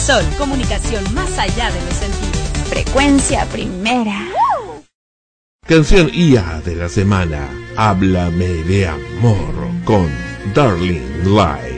Sol, comunicación más allá de los sentidos. Frecuencia primera. Canción IA de la semana. Háblame de amor con Darling Light.